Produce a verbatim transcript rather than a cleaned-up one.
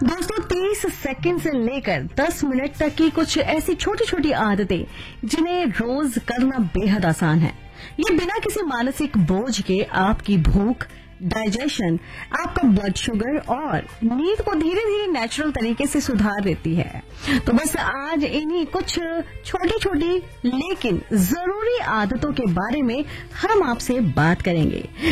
दोस्तों तीस सेकंड से लेकर दस मिनट तक की कुछ ऐसी छोटी छोटी आदतें जिन्हें रोज करना बेहद आसान है। ये बिना किसी मानसिक बोझ के आपकी भूख, डाइजेशन, आपका ब्लड शुगर और नींद को धीरे धीरे नेचुरल तरीके से सुधार देती है। तो बस आज इन्हीं कुछ छोटी छोटी लेकिन जरूरी आदतों के बारे में हम आपसे बात करेंगे।